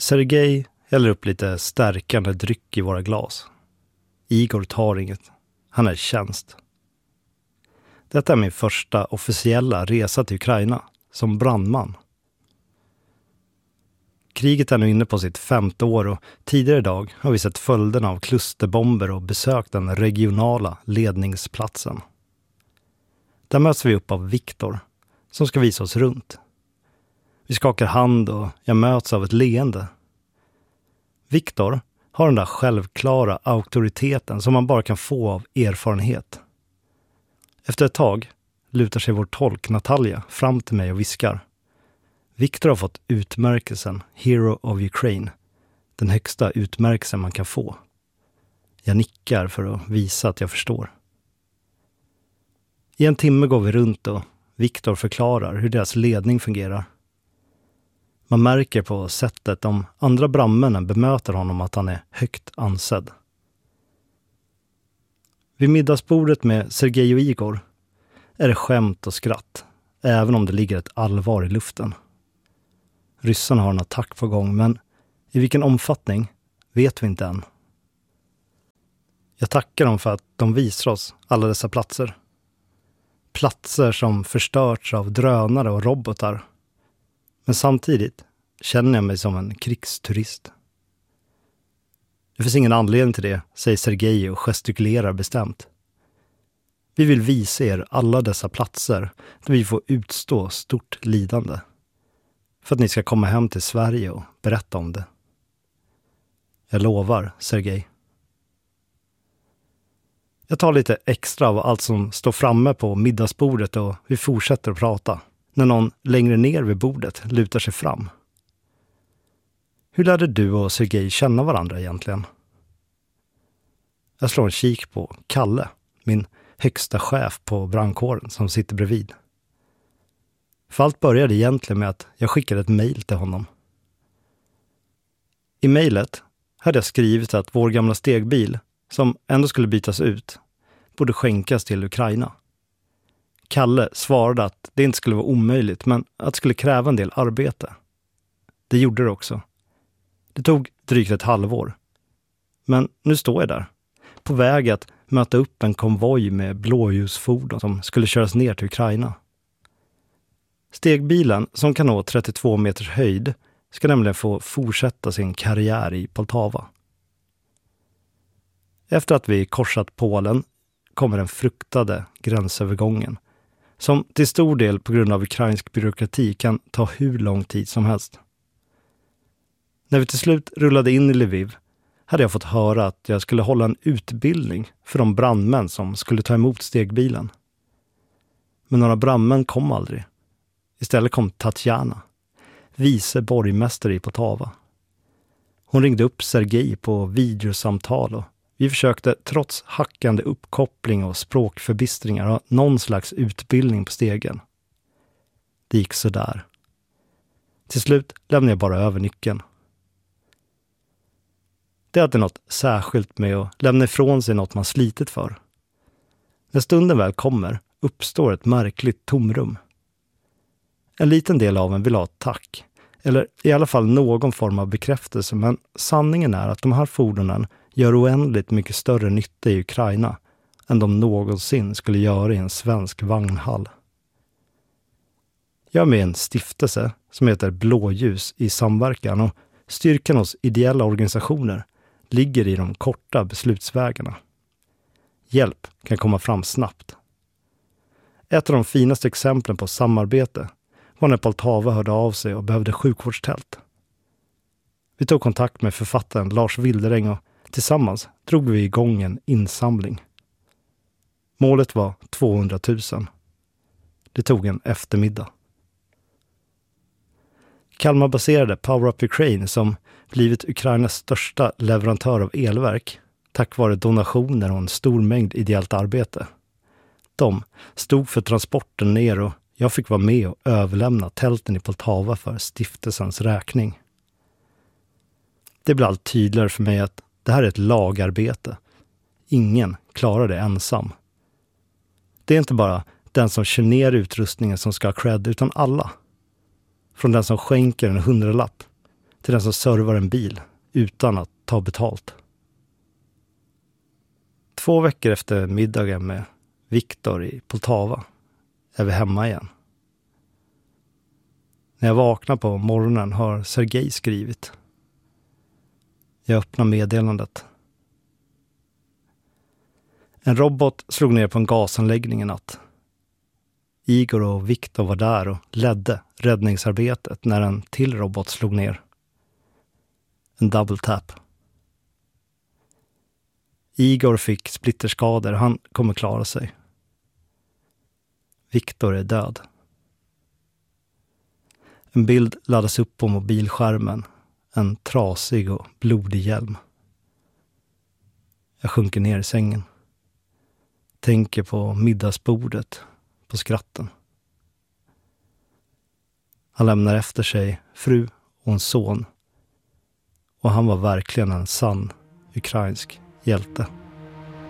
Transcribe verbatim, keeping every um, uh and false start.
Sergej häller upp lite stärkande dryck i våra glas. Igor tar inget. Han är i tjänst. Detta är min första officiella resa till Ukraina som brandman. Kriget är nu inne på sitt femte år och tidigare idag har vi sett följderna av klusterbomber och besökt den regionala ledningsplatsen. Där möts vi upp av Viktor som ska visa oss runt. Vi skakar hand och jag möts av ett leende. Viktor har den där självklara auktoriteten som man bara kan få av erfarenhet. Efter ett tag lutar sig vår tolk Natalia fram till mig och viskar: Viktor har fått utmärkelsen Hero of Ukraine, den högsta utmärkelsen man kan få. Jag nickar för att visa att jag förstår. I en timme går vi runt och Viktor förklarar hur deras ledning fungerar. Man märker på sättet de andra brandmännen bemöter honom att han är högt ansedd. Vid middagsbordet med Sergej och Igor är det skämt och skratt, även om det ligger ett allvar i luften. Ryssarna har en attack på gång, men i vilken omfattning vet vi inte än. Jag tackar dem för att de visar oss alla dessa platser. Platser som förstörts av drönare och robotar. Men samtidigt känner jag mig som en krigsturist. Det finns ingen anledning till det, säger Sergej och gestikulerar bestämt. Vi vill visa er alla dessa platser där vi får utstå stort lidande. För att ni ska komma hem till Sverige och berätta om det. Jag lovar, Sergej. Jag tar lite extra av allt som står framme på middagsbordet och vi fortsätter att prata. När någon längre ner vid bordet lutar sig fram. Hur lärde du och Sergej känna varandra egentligen? Jag slår en kik på Kalle, min högsta chef på brandkåren som sitter bredvid. För allt började egentligen med att jag skickade ett mejl till honom. I mejlet hade jag skrivit att vår gamla stegbil, som ändå skulle bytas ut, borde skänkas till Ukraina. Kalle svarade att det inte skulle vara omöjligt, men att det skulle kräva en del arbete. Det gjorde det också. Det tog drygt ett halvår. Men nu står jag där, på väg att möta upp en konvoj med blåljusfordon som skulle köras ner till Ukraina. Stegbilen, som kan nå trettiotvå meters höjd, ska nämligen få fortsätta sin karriär i Poltava. Efter att vi korsat Polen kommer den fruktade gränsövergången, som till stor del på grund av ukrainsk byråkrati kan ta hur lång tid som helst. När vi till slut rullade in i Lviv hade jag fått höra att jag skulle hålla en utbildning för de brandmän som skulle ta emot stegbilen. Men några brandmän kom aldrig. Istället kom Tatjana, vice borgmästare i Poltava. Hon ringde upp Sergej på videosamtal och vi försökte trots hackande uppkoppling och språkförbistringar ha någon slags utbildning på stegen. Det gick så där. Till slut lämnade jag bara över nyckeln. Det är alltid något särskilt med att lämna ifrån sig något man slitit för. När stunden väl kommer uppstår ett märkligt tomrum. En liten del av en vill ha ett tack, eller i alla fall någon form av bekräftelse, men sanningen är att de här fordonen gör oändligt mycket större nytta i Ukraina än de någonsin skulle göra i en svensk vagnhall. Jag är med i en stiftelse som heter Blåljus i samverkan och styrkan hos ideella organisationer ligger i de korta beslutsvägarna. Hjälp kan komma fram snabbt. Ett av de finaste exemplen på samarbete var när Poltava hörde av sig och behövde sjukvårdstält. Vi tog kontakt med författaren Lars Wilderäng och tillsammans drog vi igång en insamling. Målet var tvåhundratusen. Det tog en eftermiddag. Kalmar-baserade Power Up Ukraine, som blivit Ukrainas största leverantör av elverk tack vare donationer och en stor mängd ideellt arbete. De stod för transporten ner och jag fick vara med och överlämna tälten i Poltava för stiftelsens räkning. Det blev allt tydligare för mig att det här är ett lagarbete. Ingen klarar det ensam. Det är inte bara den som kör ner utrustningen som ska ha cred, utan alla. Från den som skänker en hundralapp till den som servar en bil utan att ta betalt. Två veckor efter middagen med Viktor i Poltava är vi hemma igen. När jag vaknar på morgonen har Sergej skrivit. Jag öppnar meddelandet. En robot slog ner på en gasanläggning i natt. Igor och Viktor var där och ledde räddningsarbetet när en till robot slog ner. En double tap. Igor fick splitterskador, han kommer klara sig. Viktor är död. En bild laddas upp på mobilskärmen. En trasig och blodig hjälm. Jag sjunker ner i sängen. Tänker på middagsbordet, på skratten. Han lämnar efter sig fru och en son. Och han var verkligen en sann ukrainsk hjälte.